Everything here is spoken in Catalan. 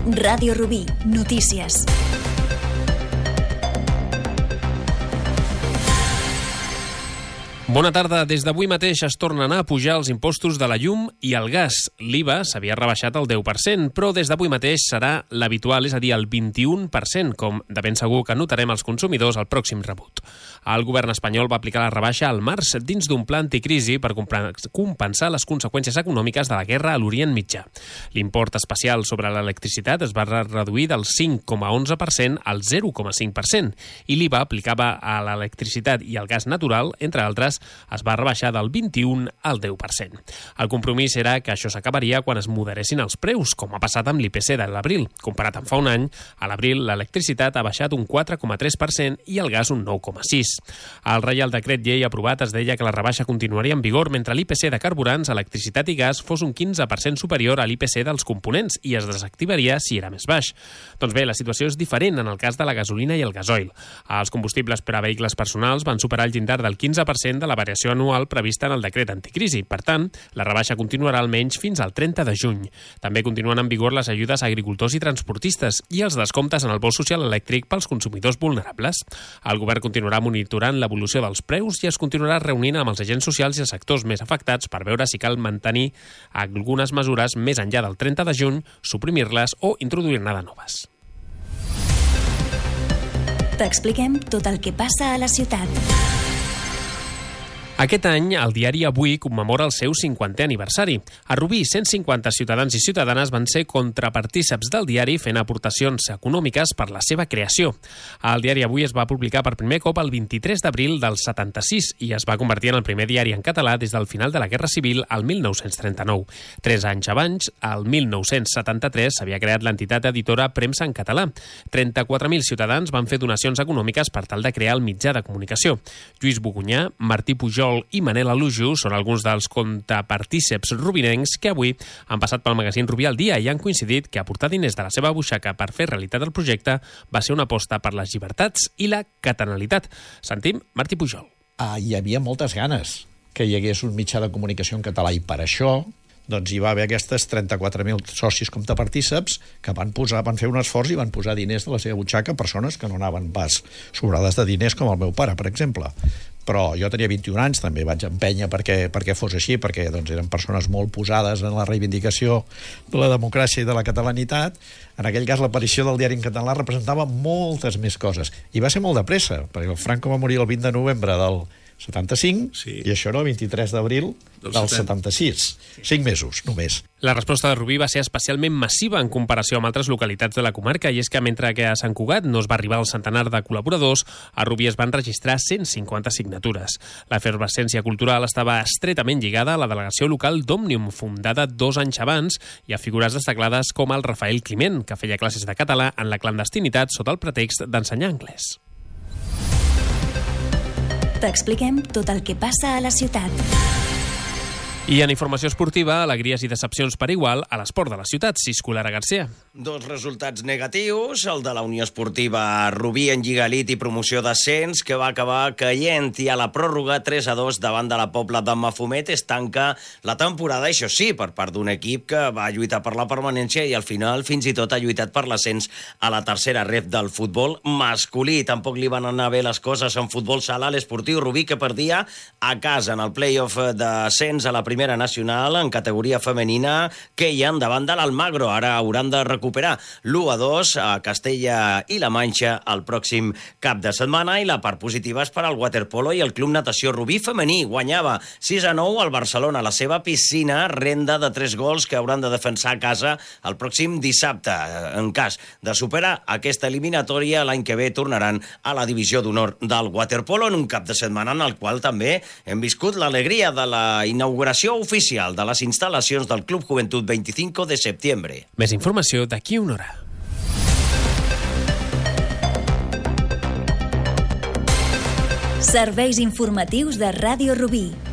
Ràdio Rubí, notícies. Bona tarda. Des d'avui mateix es tornen a pujar els impostos de la llum i el gas. L'IVA s'havia rebaixat al 10%, però des d'avui mateix serà l'habitual, és a dir, el 21%, com de ben segur que notarem els consumidors al pròxim rebut. El govern espanyol va aplicar la rebaixa al març dins d'un pla anticrisi per compensar les conseqüències econòmiques de la guerra a l'Orient Mitjà. L'import especial sobre l'electricitat es va reduir del 5,11% al 0,5% i l'IVA aplicava a l'electricitat i al gas natural, entre altres, es va rebaixar del 21 al 10%. El compromís era que això s'acabaria quan es moderessin els preus, com ha passat amb l'IPC de l'abril. Comparat amb fa un any, a l'abril l'electricitat ha baixat un 4,3% i el gas un 9,6%. Al Reial Decret Llei aprovat es deia que la rebaixa continuaria en vigor mentre l'IPC de carburants, electricitat i gas fos un 15% superior a l'IPC dels components i es desactivaria si era més baix. Doncs bé, la situació és diferent en el cas de la gasolina i el gasoil. Els combustibles per a vehicles personals van superar el llindar del 15% de la variació anual prevista en el decret anticrisi. Per tant, la rebaixa continuarà almenys fins al 30 de juny. També continuen en vigor les ajudes a agricultors i transportistes i els descomptes en el bo social elèctric pels consumidors vulnerables. El govern continuarà monitorant l'evolució dels preus i es continuarà reunint amb els agents socials i els sectors més afectats per veure si cal mantenir algunes mesures més enllà del 30 de juny, suprimir-les o introduir-ne de noves. T'expliquem tot el que passa a la ciutat. Aquest any, el diari Avui commemora el seu 50è aniversari. A Rubí, 150 ciutadans i ciutadanes van ser contrapartíceps del diari fent aportacions econòmiques per la seva creació. El diari Avui es va publicar per primer cop el 23 d'abril del 76 i es va convertir en el primer diari en català des del final de la Guerra Civil al 1939. 3 anys abans, el 1973, s'havia creat l'entitat editora Premsa en català. 34.000 ciutadans van fer donacions econòmiques per tal de crear el mitjà de comunicació. Lluís Bogunyà, Martí Pujol i Manel Alujo són alguns dels contrapartíceps rubinencs que avui han passat pel magazín Rubí al dia i han coincidit que aportar diners de la seva butxaca per fer realitat el projecte va ser una aposta per les llibertats i la catalanitat. Sentim Martí Pujol. Hi havia moltes ganes que hi hagués un mitjà de comunicació en català i per això doncs hi va haver aquestes 34.000 socis contrapartíceps que van fer un esforç i van posar diners de la seva butxaca a persones que no anaven pas sobrades de diners com el meu pare, per exemple. Però jo tenia 21 anys, també vaig empènyer perquè fos així, perquè doncs, eren persones molt posades en la reivindicació de la democràcia i de la catalanitat. En aquell cas, l'aparició del diari en català representava moltes més coses. I va ser molt de pressa, perquè el Franco va morir el 20 de novembre del 75, sí. I això era el 23 d'abril del 76. 5 mesos, només. La resposta de Rubí va ser especialment massiva en comparació amb altres localitats de la comarca, i és que mentre que a Sant Cugat no es va arribar al centenar de col·laboradors, a Rubí es van registrar 150 signatures. L'efervescència cultural estava estretament lligada a la delegació local d'Òmnium, fundada 2 anys abans, i a figures destacades com el Rafael Climent, que feia classes de català en la clandestinitat sota el pretext d'ensenyar anglès. T'expliquem tot el que passa a la ciutat. I en informació esportiva, alegries i decepcions per igual a l'esport de la ciutat. Cisco Lara García. 2 resultats negatius, el de la Unió Esportiva Rubí en Lliga Elit i promoció d'ascens, que va acabar caient, i a la pròrroga 3-2 davant de la Pobla de Mafumet es tanca la temporada, això sí, per part d'un equip que va lluitar per la permanència i al final fins i tot ha lluitat per l'ascens a la tercera ref del futbol masculí. Tampoc li van anar bé les coses en futbol sala a l'Esportiu Rubí, que perdia a casa en el play-off d'ascens a la primera nacional en categoria femenina, que hi ha davant de l'Almagro. Ara hauran de recuperar l'1-2 a Castella i la Manxa el pròxim cap de setmana, i la part positiva és per al waterpolo i el Club Natació Rubí femení. Guanyava 6-9 al Barcelona a la seva piscina, renda de 3 gols que hauran de defensar a casa el pròxim dissabte. En cas de superar aquesta eliminatòria, l'any que ve tornaran a la divisió d'honor del waterpolo en un cap de setmana en el qual també hem viscut l'alegria de la inauguració oficial de les instal·lacions del Club Joventut 25 de setembre. Més informació d'aquí una hora. Serveis informatius de Ràdio Rubí.